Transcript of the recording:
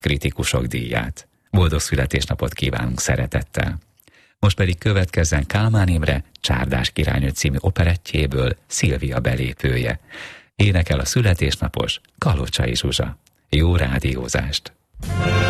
kritikusok díját. Boldog születésnapot kívánunk szeretettel! Most pedig következzen Kálmán Imre Csárdás királynő című operettjéből Szilvia belépője. Énekel a születésnapos Kalocsai Zsuzsa. Jó rádiózást!